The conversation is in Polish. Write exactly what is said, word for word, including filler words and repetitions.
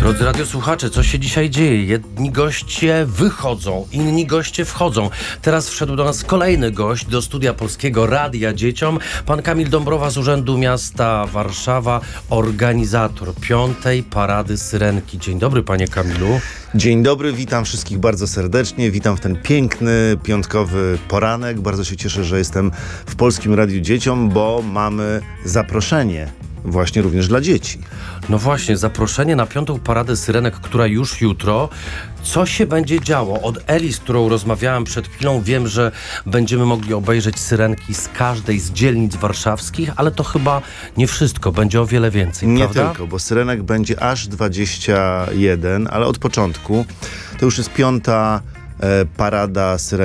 Drodzy radiosłuchacze, co się dzisiaj dzieje? Jedni goście wychodzą, inni goście wchodzą. Teraz wszedł do nas kolejny gość do studia Polskiego Radia Dzieciom. Pan Kamil Dąbrowa z Urzędu Miasta Warszawa, organizator piątej Parady Syrenki. Dzień dobry, panie Kamilu. Dzień dobry, witam wszystkich bardzo serdecznie. Witam w ten piękny, piątkowy poranek. Bardzo się cieszę, że jestem w Polskim Radiu Dzieciom, bo mamy zaproszenie właśnie również dla dzieci. No właśnie, zaproszenie na piątą Paradę Syrenek, która już jutro. Co się będzie działo? Od Eli, z którą rozmawiałem przed chwilą, wiem, że będziemy mogli obejrzeć syrenki z każdej z dzielnic warszawskich, ale to chyba nie wszystko, będzie o wiele więcej, Nie prawda? tylko, bo syrenek będzie aż dwadzieścia jeden, ale od początku to już jest piąta e, Parada Syrenek